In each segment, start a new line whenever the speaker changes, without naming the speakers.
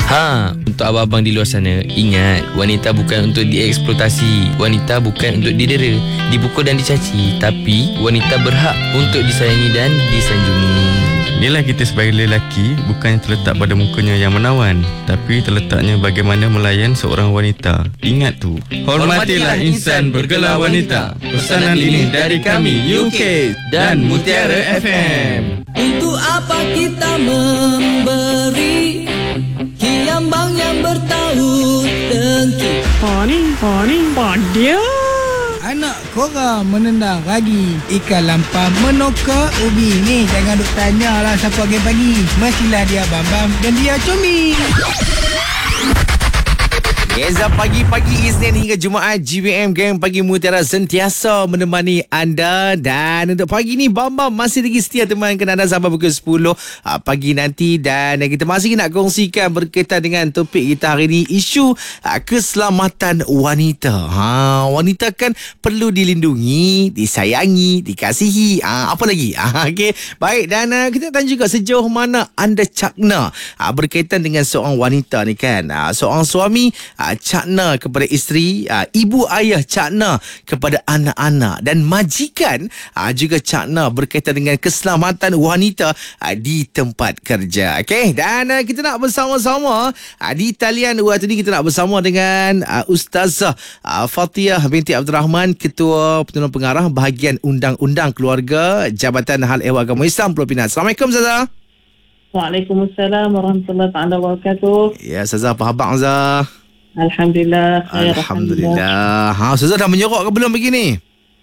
Untuk abang-abang di luar sana, ingat, wanita bukan untuk dieksploitasi, wanita bukan untuk didera, dipukul dan dicaci, tapi wanita berhak untuk disayangi dan disanjungi.
Inilah kita sebagai lelaki bukan terletak pada mukanya yang menawan, tapi terletaknya bagaimana melayan seorang wanita. Ingat tu, hormatilah insan bergelar wanita. Pesanan ini dari kami UK dan Mutiara FM.
Untuk apa kita memberi kiambang yang bertaut dengki?
Paning, padia.
Anak korang menendang ragi, ikan lampam menokak ubi. Ni jangan duk tanya lah siapa pagi-pagi. Mestilah dia Bambam dan dia Combi.
Reza pagi-pagi Isnin hingga Jumaat, GBM Gang Pagi Mutiara sentiasa menemani anda. Dan untuk pagi ni Bambam masih lagi setia temankan anda sampai pukul 10 pagi nanti. Dan kita masih nak kongsikan berkaitan dengan topik kita hari ni, isu keselamatan wanita. Wanita kan perlu dilindungi, disayangi, dikasihi, apa lagi? Okey, baik. Dan kita tanya juga sejauh mana anda cakna berkaitan dengan seorang wanita ni kan. Seorang suami cakna kepada isteri, ibu ayah cakna kepada anak-anak, dan majikan juga cakna berkaitan dengan keselamatan wanita di tempat kerja. Okey, dan kita nak bersama-sama di talian waktu ni kita nak bersama dengan Ustazah Fathiah binti Abdul Rahman, Ketua Penolong Pengarah Bahagian Undang-Undang Keluarga Jabatan Hal Ehwal Agama Islam Pulau Pinang. Assalamualaikum Ustazah.
Waalaikumsalam warahmatullahi wabarakatuh.
Ya Ustazah, apa khabar Ustazah?
Alhamdulillah.
Alhamdulillah. Ustazah dah menyorok ke belum begini?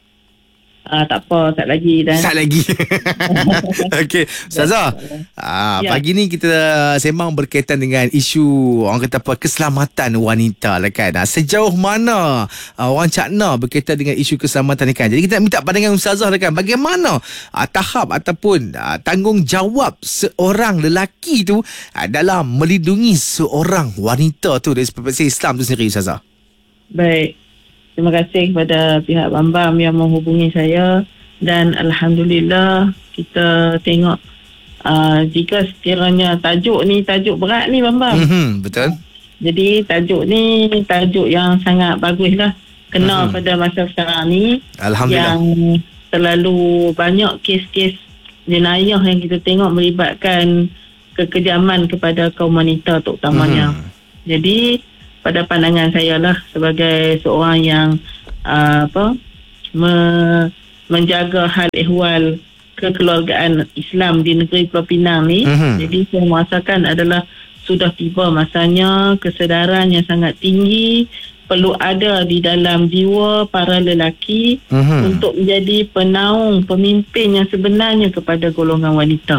Tak apa, tak lagi dah.
Tak lagi. Okey, Ustazah. Pagi ni kita sembang berkaitan dengan isu orang kata apa, keselamatan wanita lah kan. Sejauh mana orang cakna berkaitan dengan isu keselamatan ni kan. Jadi kita nak minta pandangan Ustazah lah kan. Bagaimana tahap ataupun tanggungjawab seorang lelaki tu dalam melindungi seorang wanita tu dari perspektif Islam tu sendiri Ustazah.
Baik. Terima kasih kepada pihak Bambam yang menghubungi saya. Dan Alhamdulillah kita tengok jika sekiranya tajuk ni tajuk berat ni Bambam.
Betul.
Jadi tajuk ni tajuk yang sangat bagus lah. Kena pada masa sekarang ni.
Alhamdulillah.
Yang terlalu banyak kes-kes jenayah yang kita tengok melibatkan kekejaman kepada kaum wanita terutamanya. Jadi pada pandangan saya lah sebagai seorang yang menjaga hal ehwal kekeluargaan Islam di negeri Pulau Pinang ni. Jadi saya merasakan adalah sudah tiba masanya kesedaran yang sangat tinggi perlu ada di dalam jiwa para lelaki untuk menjadi penaung, pemimpin yang sebenarnya kepada golongan wanita.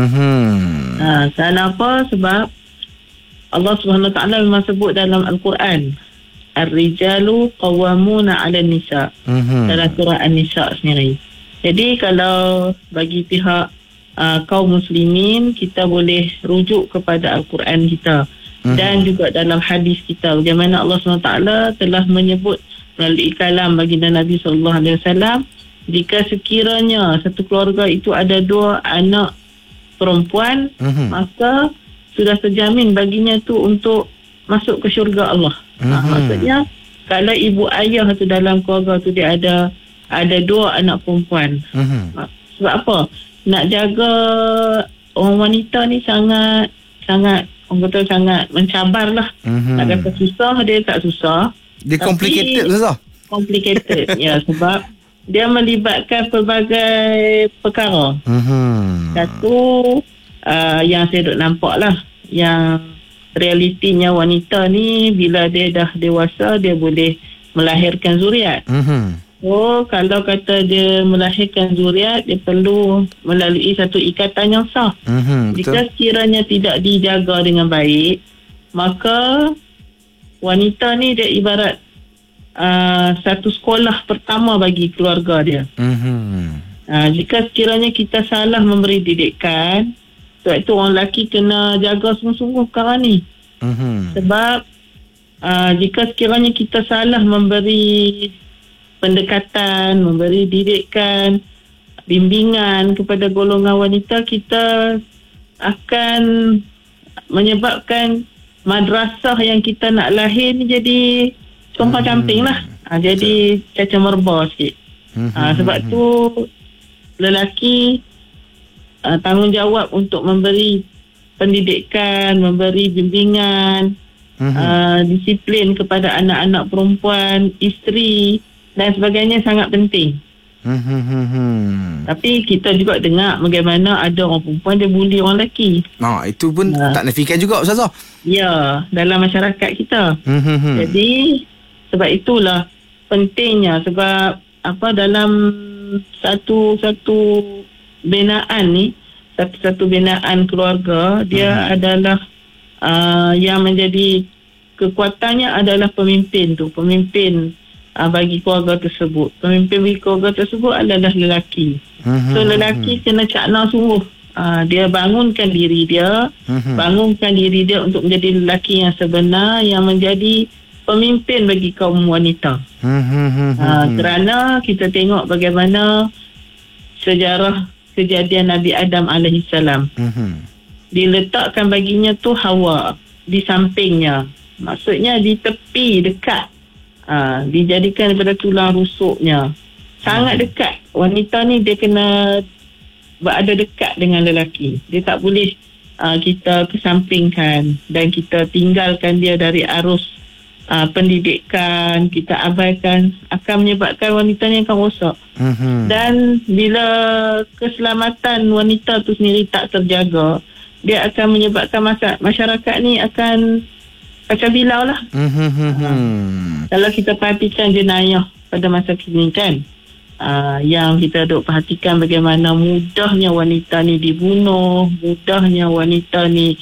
Kenapa? Sebab Allah Subhanahu Wa Taala memang sebut dalam Al-Quran, Ar-rijalu qawwamuna 'alan nisa, dalam surah An-Nisa sendiri. Jadi kalau bagi pihak kaum muslimin, kita boleh rujuk kepada Al-Quran kita dan juga dalam hadis kita, bagaimana Allah SWT telah menyebut melalui kalam baginda Nabi SAW, jika sekiranya satu keluarga itu ada 2 anak perempuan, maka sudah terjamin baginya tu untuk masuk ke syurga Allah. Maksudnya kalau ibu ayah tu dalam keluarga tu dia ada 2 anak perempuan. Sebab apa? Nak jaga orang wanita ni sangat orang kata sangat mencabar lah. Nak kata susah, dia tak susah.
Dia complicated Ustazah.
Complicated. Ya, sebab dia melibatkan pelbagai perkara. Satu yang saya duk nampak lah, yang realitinya wanita ni bila dia dah dewasa dia boleh melahirkan zuriat. So kalau kata dia melahirkan zuriat, dia perlu melalui satu ikatan yang sah. Jika sekiranya tidak dijaga dengan baik, maka wanita ni dia ibarat satu sekolah pertama bagi keluarga dia. Jika sekiranya kita salah memberi didikan, sebab itu orang lelaki kena jaga sungguh-sungguh perkara ni. Sebab jika sekiranya kita salah memberi pendekatan, memberi didikan, bimbingan kepada golongan wanita, kita akan menyebabkan madrasah yang kita nak lahir ni jadi compang camping lah. Jadi caca merbau sikit. Sebab tu lelaki tanggungjawab untuk memberi pendidikan, memberi bimbingan, disiplin kepada anak-anak perempuan, isteri dan sebagainya sangat penting. Tapi kita juga dengar bagaimana ada orang perempuan dia bully orang lelaki.
Itu pun tak nafikan juga Ustazah.
Ya, dalam masyarakat kita. Jadi sebab itulah pentingnya, sebab dalam satu binaan ni, satu binaan keluarga, dia adalah yang menjadi kekuatannya adalah pemimpin tu, pemimpin bagi keluarga tersebut. Pemimpin bagi keluarga tersebut adalah lelaki. So lelaki kena cakna sungguh. Dia bangunkan diri dia, bangunkan diri dia untuk menjadi lelaki yang sebenar, yang menjadi pemimpin bagi kaum wanita. Kerana kita tengok bagaimana sejarah kejadian Nabi Adam alaihissalam. Diletakkan baginya tu Hawa di sampingnya. Maksudnya di tepi, dekat. Dijadikan daripada tulang rusuknya. Sangat dekat. Wanita ni dia kena berada dekat dengan lelaki. Dia tak boleh kita kesampingkan dan kita tinggalkan dia dari arus pendidikan, kita abaikan, akan menyebabkan wanita ni akan rosak. Dan bila keselamatan wanita tu sendiri tak terjaga, dia akan menyebabkan masyarakat ni akan kacau bilau lah. Kalau kita perhatikan jenayah pada masa kini kan, yang kita duk perhatikan bagaimana mudahnya wanita ni dibunuh, mudahnya wanita ni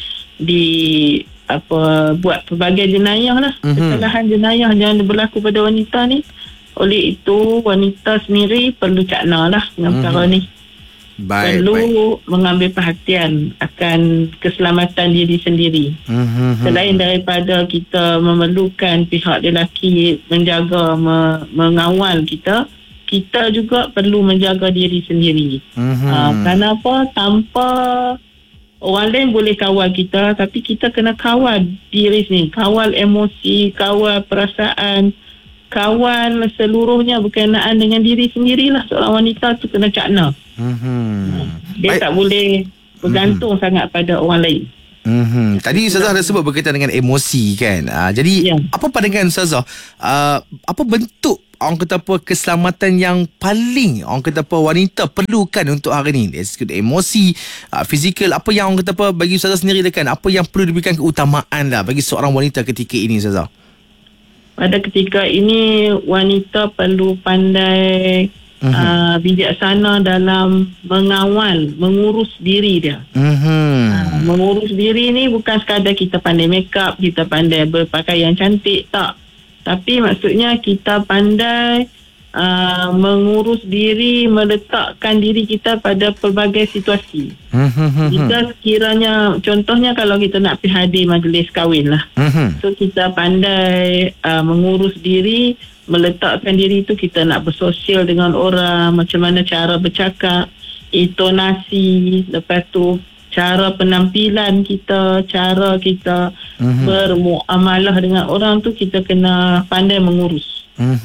buat pelbagai jenayah lah. Kesalahan jenayah yang berlaku pada wanita ni. Oleh itu wanita sendiri perlu cakna lah dengan perkara ni. Perlu mengambil perhatian akan keselamatan diri sendiri. Selain daripada kita memerlukan pihak lelaki menjaga, mengawal kita juga perlu menjaga diri sendiri. Kenapa? Tanpa orang lain boleh kawal kita, tapi kita kena kawal diri sendiri, kawal emosi, kawal perasaan, kawal seluruhnya berkenaan dengan diri sendirilah. Seorang wanita tu kena cakna. Dia tak boleh bergantung sangat pada orang lain.
Tadi Ustazah ada sebut berkaitan dengan emosi kan. Jadi apa pandangan Ustazah, apa bentuk orang kata keselamatan yang paling orang kata wanita perlukan untuk hari ni? Dari segi emosi, fizikal, apa yang orang kata bagi Ustazah sendiri kan, apa yang perlu diberikan keutamaan lah bagi seorang wanita ketika ini Ustazah?
Pada ketika ini wanita perlu pandai bijaksana dalam mengawal, mengurus diri dia. Mengurus diri ni bukan sekadar kita pandai make up, kita pandai berpakaian cantik, tak. Tapi maksudnya kita pandai mengurus diri, meletakkan diri kita pada pelbagai situasi. Kita sekiranya, contohnya kalau kita nak pergi hadir majlis kahwin lah. So kita pandai mengurus diri, meletakkan diri tu, kita nak bersosial dengan orang, macam mana cara bercakap, intonasi, lepas tu cara penampilan kita, cara kita bermuamalah dengan orang tu, kita kena pandai mengurus.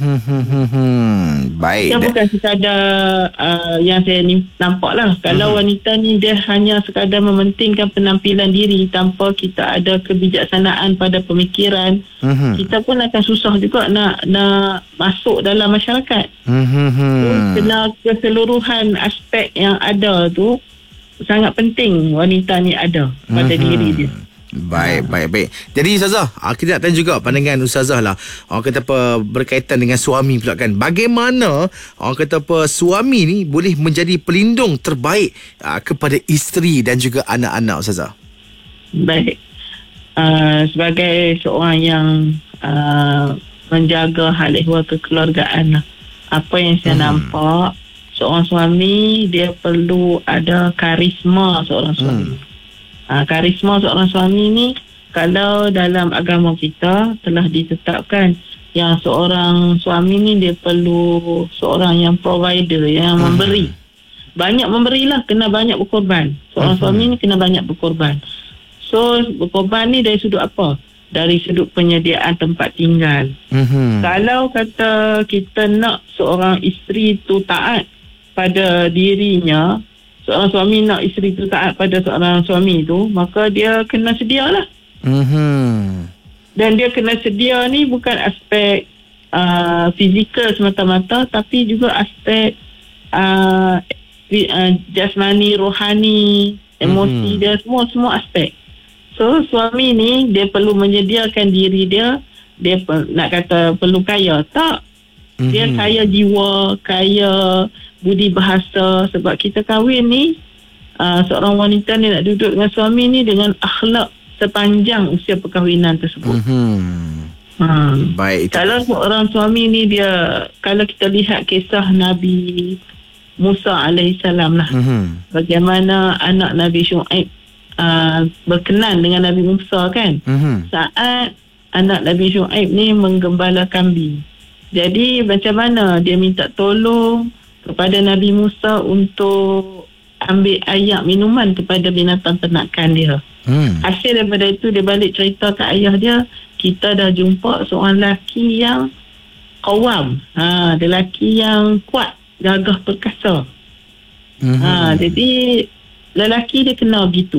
Baik.
Dia bukan sekadar yang saya nampak lah. Kalau wanita ni dia hanya sekadar mementingkan penampilan diri tanpa kita ada kebijaksanaan pada pemikiran, kita pun akan susah juga nak masuk dalam masyarakat. Kena keseluruhan aspek yang ada tu sangat penting wanita ni ada pada diri dia.
Baik. Jadi Ustazah, kita nak tanya juga pandangan Ustazah lah. Orang kata berkaitan dengan suami pula kan. Bagaimana orang kata suami ni boleh menjadi pelindung terbaik kepada isteri dan juga anak-anak Ustazah?
Baik. Sebagai seorang yang menjaga hal ehwal kekeluargaan, apa yang saya nampak, seorang suami dia perlu ada karisma seorang suami. Karisma seorang suami ni, kalau dalam agama kita telah ditetapkan yang seorang suami ni dia perlu seorang yang provider, yang memberi. Banyak memberilah, kena banyak berkorban. Seorang suami ni kena banyak berkorban. So So berkorban ni dari sudut apa? Dari sudut penyediaan tempat tinggal. Kalau kata kita nak seorang isteri tu taat pada dirinya, seorang suami nak isteri tu taat pada seorang suami tu, maka dia kena sedialah. Dan dia kena sedia ni bukan aspek fizikal semata-mata, tapi juga aspek jasmani, rohani, emosi dia, semua aspek. So suami ni dia perlu menyediakan diri dia. Dia nak kata perlu kaya, tak. Dia kaya jiwa, kaya budi bahasa. Sebab kita kahwin ni, seorang wanita ni nak duduk dengan suami ni dengan akhlak sepanjang usia perkahwinan tersebut.
Baik.
Kalau seorang suami ni dia, kalau kita lihat kisah Nabi Musa alaihissalam lah, bagaimana anak Nabi Syuaib berkenan dengan Nabi Musa kan. Saat anak Nabi Syuaib ni menggembala kambing, jadi macam mana dia minta tolong kepada Nabi Musa untuk ambil air minuman kepada binatang ternakan dia. Hasil daripada itu dia balik cerita ke ayah dia, kita dah jumpa seorang lelaki yang qawam, lelaki yang kuat, gagah perkasa. Jadi lelaki dia kena begitu.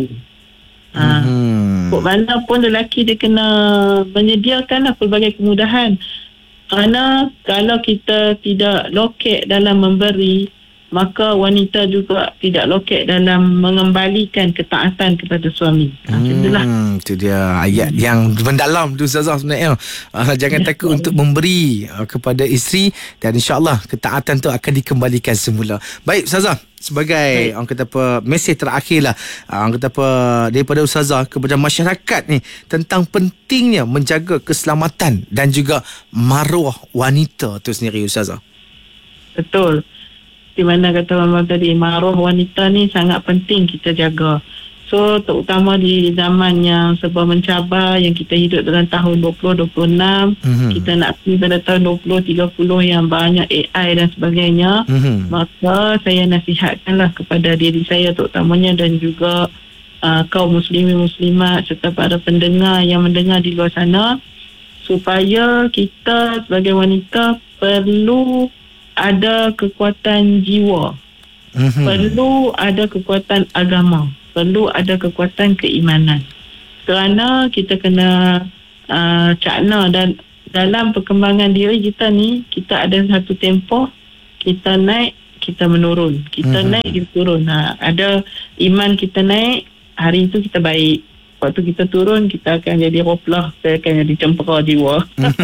Mana pun lelaki dia kena menyediakanlah pelbagai kemudahan. Kerana kalau kita tidak lokek dalam memberi, maka wanita juga tidak lokek dalam mengembalikan ketaatan kepada suami. Itulah.
Itu dia ayat yang mendalam tu Ustazah sebenarnya. Jangan takut untuk memberi kepada isteri, dan insya-Allah ketaatan tu akan dikembalikan semula. Baik Ustazah, sebagai orang kata apa, mesej terakhir lah, orang kata apa, daripada Ustazah kepada masyarakat ni tentang pentingnya menjaga keselamatan dan juga maruah wanita tu sendiri Ustazah.
Betul. Di mana kata Mama tadi, maruah wanita ni sangat penting kita jaga. So terutama di zaman yang serba mencabar, yang kita hidup dalam tahun 2026, kita nak pergi pada tahun 2030 yang banyak AI dan sebagainya, maka saya nasihatkanlah kepada diri saya terutamanya, dan juga kaum muslimin muslimat serta para pendengar yang mendengar di luar sana, supaya kita sebagai wanita perlu ada kekuatan jiwa, perlu ada kekuatan agama, perlu ada kekuatan keimanan. Kerana kita kena cakna, dan dalam perkembangan diri kita ni, kita ada satu tempoh, kita naik, kita menurun, kita naik, kita turun. Ada iman kita naik, hari itu kita baik. Waktu kita turun, kita akan jadi roplah, kita akan jadi cempera jiwa.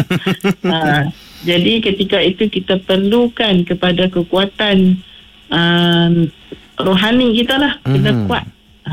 Jadi ketika itu kita perlukan kepada kekuatan rohani kita lah, kena kuat.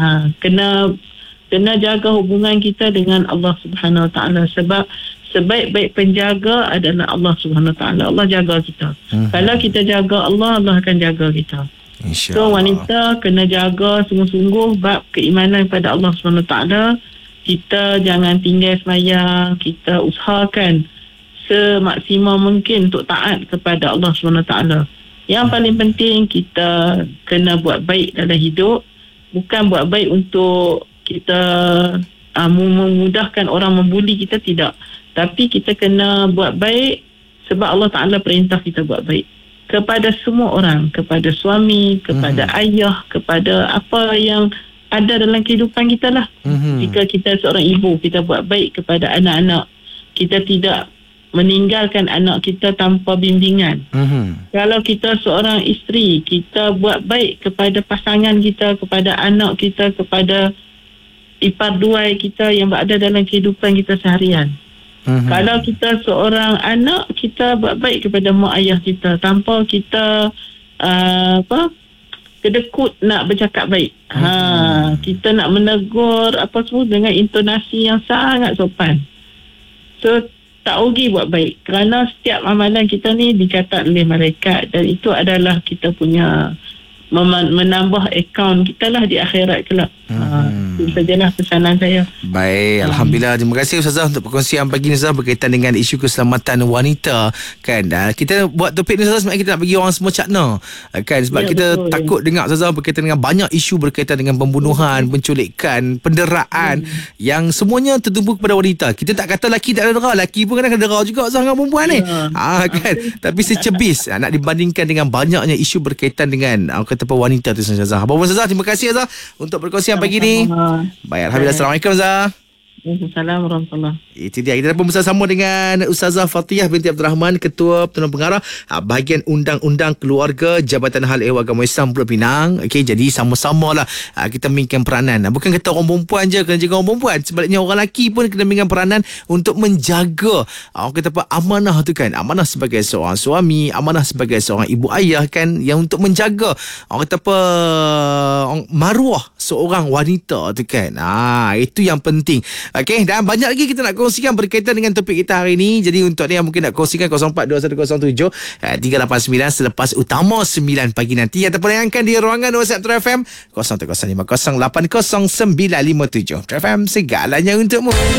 Kena jaga hubungan kita dengan Allah Subhanahu Wa Taala, sebab sebaik-baik penjaga adalah Allah Subhanahu Wa Taala. Allah jaga kita. Kalau kita jaga Allah, Allah akan jaga kita. So wanita kena jaga sungguh-sungguh bab keimanan kepada Allah Subhanahu Wa Taala. Kita jangan tinggal sembahyang, kita usahakan semaksimal mungkin untuk taat kepada Allah SWT. Yang paling penting, kita kena buat baik dalam hidup. Bukan buat baik untuk kita memudahkan orang membuli kita, tidak. Tapi kita kena buat baik sebab Allah Ta'ala perintah kita buat baik kepada semua orang, kepada suami, kepada ayah, kepada apa yang ada dalam kehidupan kita lah. Jika kita seorang ibu, kita buat baik kepada anak-anak, kita tidak meninggalkan anak kita tanpa bimbingan. Kalau kita seorang isteri, kita buat baik kepada pasangan kita, kepada anak kita, kepada ipar duai kita yang berada dalam kehidupan kita seharian. Kalau kita seorang anak, kita buat baik kepada mak ayah kita tanpa kita kedekut nak bercakap baik. Kita nak menegur apa semua dengan intonasi yang sangat sopan. So tak rugi buat baik, kerana setiap amalan kita ni dicatat oleh malaikat, dan itu adalah kita punya menambah akaun kita lah di akhirat kelak. Itu sajalah pesanan saya.
Baik, Alhamdulillah. Terima kasih Ustazah untuk perkongsian pagi ni Ustazah berkaitan dengan isu keselamatan wanita kan. Kita buat topik ni Ustazah sebenarnya kita nak bagi orang semua cakna kan, sebab kita betul, takut dengar Ustazah berkaitan dengan banyak isu berkaitan dengan pembunuhan, penculikan, penderaan yang semuanya tertumpu kepada wanita. Kita tak kata lelaki tak ada dera, lelaki pun kadang ada dera juga Ustazah dengan perempuan ni. Kan. Tapi secebis nak dibandingkan dengan banyaknya isu berkaitan dengan kata apa wanita tu Ustazah. Apa pun Ustazah, terima kasih Ustazah untuk perkongsian pagi ni. Baik, Alhamdulillah. Assalamualaikum Ustazah.
Assalamualaikum warahmatullahi.
Itu dia. Kita dapat bersama dengan Ustazah Fatiyah binti Abdul Rahman, Ketua Perdana Pengarah Bahagian Undang-Undang Keluarga Jabatan Hal Ehwal Agama Islam Pulau Pinang. Okey, jadi sama-samalah kita mainkan peranan. Bukan kata orang perempuan je kena jaga orang perempuan, sebaliknya orang lelaki pun kena mainkan peranan untuk menjaga kita apa amanah tu kan. Amanah sebagai seorang suami, amanah sebagai seorang ibu ayah kan, yang untuk menjaga orang kata apa maruah seorang wanita tu kan. Itu yang penting. Okey, dan banyak lagi kita nak kongsikan berkaitan dengan topik kita hari ini. Jadi untuk ni yang mungkin nak kongsikan 042107 389 selepas utama 9 pagi nanti, ataupun layangkan di ruangan WhatsApp True FM 0305 080 957. True FM, segalanya untukmu.